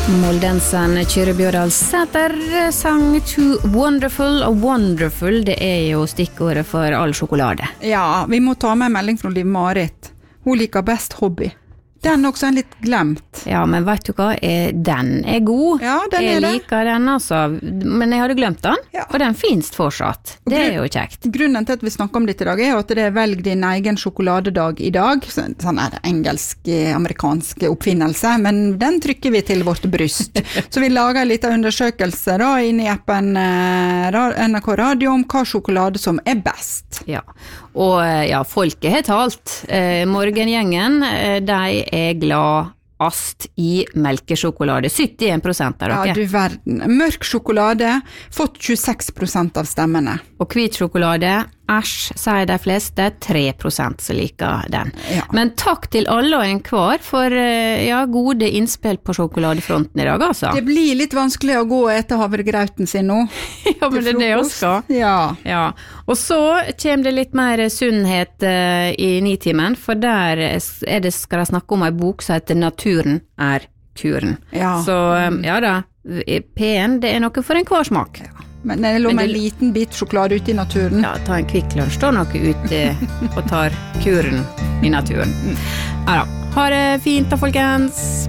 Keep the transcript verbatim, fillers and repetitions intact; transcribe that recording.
Moldenseren Kyrre Bjørdal Sæter sang Too Wonderful, og wonderful det er jo stikkordet for all sjokolade. Ja, vi må ta med en melding fra Liv Marit. Hun liker best hobby. Den også er litt glemt. Ja, men vet du hva? Eh, Den er god. Ja, den er jeg det. liker den altså, men jeg hadde glemt den, Ja. og den finnes fortsatt. Det er jo kjekt. Grunnen til at vi snakker om dette i dag er jo at det er velg din egen sjokoladedag i dag. Så- Sånn er det engelsk-amerikansk oppfinnelse, men den trykker vi til vårt bryst. Så vi lager en liten undersøkelse da, inn i appen eh, Ra- N R K Radio om hva sjokolade som er best. Ja, og eh, ja, folket har talt. Eh, morgengjengen, eh, de er glad ast i melkesjokolade. syttien prosent av dere. Ja, du verden. Mørk sjokolade, fått tjueseks prosent av stemmene. Og hvit sjokolade, æsj, sier de fleste, tre prosent som liker den. Ja. Men takk til alle og en hver for eh, ja, gode innspill på sjokoladefronten i dag, altså. Det blir litt vanskelig å gå og ete havregrauten sin nå. ja, men det er det også skal. Ja. Ja, og så kommer det litt mer sunnhet eh, i nitimen, for der er det, skal jeg snakke om en bok som heter Naturen er kuren. Ja. Så eh, ja da, P en det er noe for en hver smak. Men det lå Men med en det- liten bit sjokolade ute i naturen. Ja, ta en kvikk lunsj da, noe ute og tar kuren i naturen. Ja da, ha det fint da, folkens!